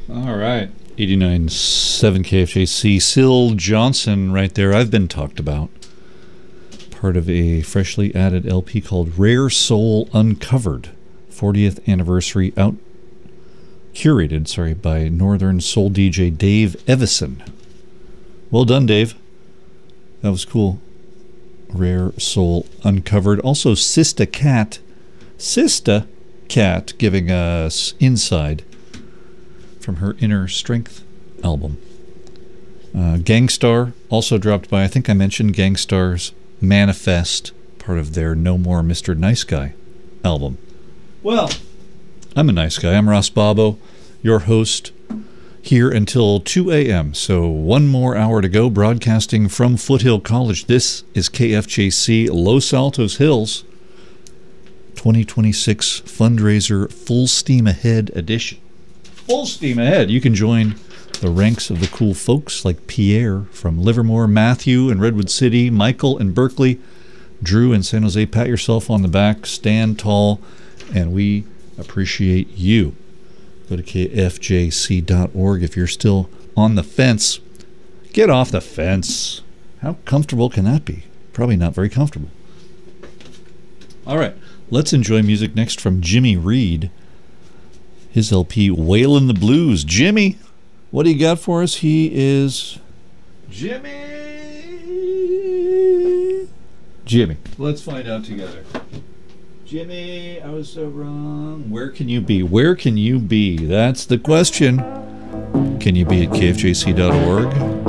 All right. 89.7 KFJC. Syl Johnson right there. I've been talked about. Part of a freshly added LP called Rare Soul Uncovered. 40th anniversary out. Curated, by Northern Soul DJ Dave Evison. Well done, Dave. That was cool. Rare Soul Uncovered. Also, Sista Cat giving us Inside from her Inner Strength album. Gangstar also dropped by. I think I mentioned Gangstar's Manifest, part of their No More Mr. Nice Guy album. Well, I'm a nice guy. I'm Ross Bobo, your host, here until 2 a.m. So one more hour to go, broadcasting from Foothill College. This is KFJC Los Altos Hills 2026 Fundraiser Full Steam Ahead edition. Full steam ahead. You can join the ranks of the cool folks like Pierre from Livermore, Matthew in Redwood City, Michael in Berkeley, Drew in San Jose. Pat yourself on the back, stand tall, and we appreciate you. Go to kfjc.org if you're still on the fence. Get off the fence. How comfortable can that be? Probably not very comfortable. All right, let's enjoy music next from Jimmy Reed. His LP, Wailin' the Blues. Jimmy, what do you got for us? He is... Jimmy. Let's find out together. Jimmy, I was so wrong. Where can you be? Where can you be? That's the question. Can you be at kfjc.org?